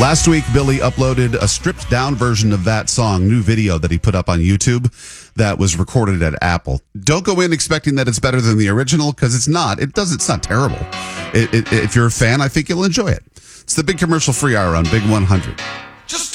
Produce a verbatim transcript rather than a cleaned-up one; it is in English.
Last week, Billy uploaded a stripped-down version of that song, new video that he put up on YouTube that was recorded at Apple. Don't go in expecting that it's better than the original, because it's not. It does. It's not terrible. It, it, if you're a fan, I think you'll enjoy it. It's the Big Commercial Free Hour on Big one hundred.